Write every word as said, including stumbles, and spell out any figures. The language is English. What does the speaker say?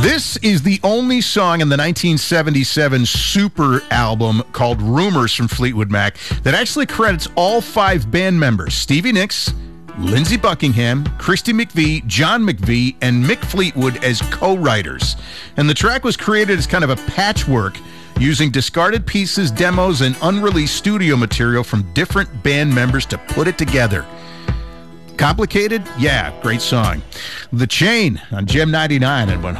This is the only song in the nineteen seventy-seven Super album called Rumors from Fleetwood Mac that actually credits all five band members, Stevie Nicks, Lindsey Buckingham, Christy McVie, John McVie, and Mick Fleetwood as co-writers. And the track was created as kind of a patchwork using discarded pieces, demos, and unreleased studio material from different band members to put it together. Complicated? Yeah, great song. The Chain on Gem ninety-nine and one hundred.